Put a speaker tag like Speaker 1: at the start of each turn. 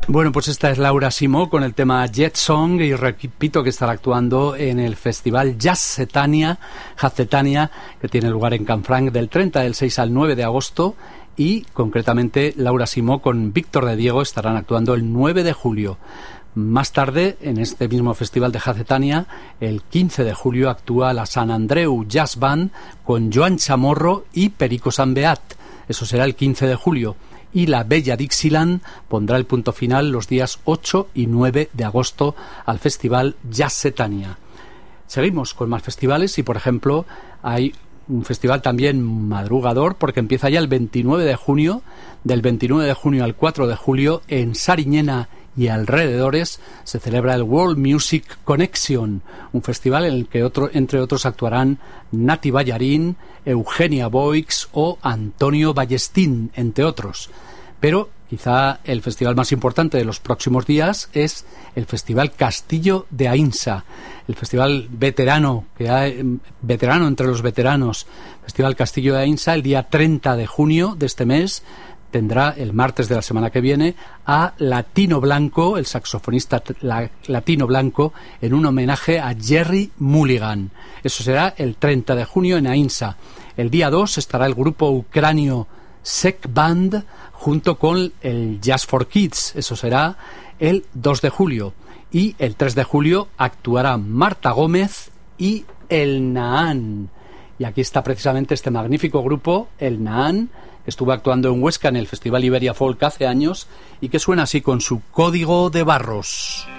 Speaker 1: Bueno, pues esta es Laura Simó con el tema Jet Song, y repito que estará actuando en el festival Jazzzetania, que tiene lugar en Canfranc del 30 del 6 al 9 de agosto, y concretamente Laura Simó con Víctor de Diego estarán actuando el 9 de julio. Más tarde, en este mismo festival de Jazzzetania, el 15 de julio actúa la Sant Andreu Jazz Band con Joan Chamorro y Perico Sambeat. Eso será el 15 de julio. Y la Bella Dixieland pondrá el punto final los días 8 y 9 de agosto al festival Jazzzetania. Seguimos con más festivales y, por ejemplo, hay un festival también madrugador porque empieza ya el 29 de junio. Del 29 de junio al 4 de julio en Sariñena y alrededores se celebra el World Music Connection, un festival en el que entre otros actuarán Nati Ballarín, Eugenia Boix o Antonio Ballestín, entre otros. Pero quizá el festival más importante de los próximos días es el Festival Castillo de Ainsa, el festival veterano entre los veteranos. Festival Castillo de Ainsa, el día 30 de junio de este mes, tendrá el martes de la semana que viene a Latino Blanco, el saxofonista Latino Blanco, en un homenaje a Jerry Mulligan. Eso será el 30 de junio en Ainsa. El día 2 estará el grupo ucranio Sek Band junto con el Jazz for Kids. Eso será el 2 de julio. Y el 3 de julio actuará Marta Gómez y El Nahán. Y aquí está precisamente este magnífico grupo, El Nahán, que estuvo actuando en Huesca en el Festival Iberia Folk hace años y que suena así con su Código de Barros.